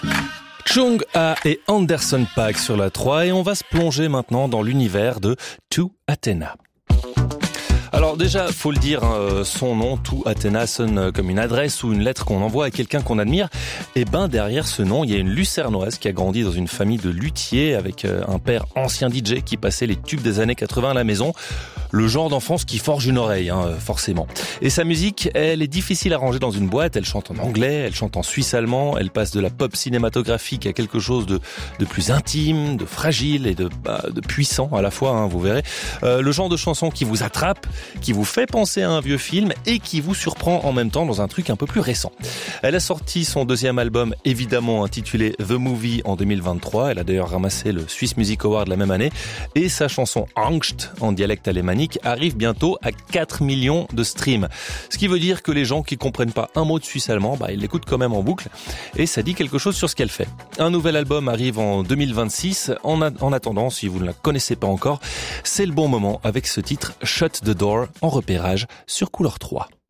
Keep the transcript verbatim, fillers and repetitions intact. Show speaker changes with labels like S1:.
S1: Chung Ha et Anderson .Paak sur la trois et on va se plonger maintenant dans l'univers de To Athena. Alors déjà, faut le dire, hein, son nom, To Athena, sonne comme une adresse ou une lettre qu'on envoie à quelqu'un qu'on admire. Et ben derrière ce nom, il y a une lucernoise qui a grandi dans une famille de luthiers avec un père ancien D J qui passait les tubes des années quatre-vingts à la maison. Le genre d'enfance qui forge une oreille, hein, forcément. Et sa musique, elle est difficile à ranger dans une boîte. Elle chante en anglais, elle chante en suisse-allemand, elle passe de la pop cinématographique à quelque chose de, de plus intime, de fragile et de, bah, de puissant à la fois, hein, vous verrez. Euh, le genre de chanson qui vous attrape, qui vous fait penser à un vieux film et qui vous surprend en même temps dans un truc un peu plus récent. Elle a sorti son deuxième album, évidemment intitulé The Movie en deux mille vingt-trois. Elle a d'ailleurs ramassé le Swiss Music Award la même année. Et sa chanson Angst, en dialecte alémanique, arrive bientôt à quatre millions de streams. Ce qui veut dire que les gens qui comprennent pas un mot de suisse allemand, bah, ils l'écoutent quand même en boucle. Et ça dit quelque chose sur ce qu'elle fait. Un nouvel album arrive en deux mille vingt-six. En, a- en attendant, si vous ne la connaissez pas encore, c'est le bon moment avec ce titre Shut the Door en repérage sur Couleur trois.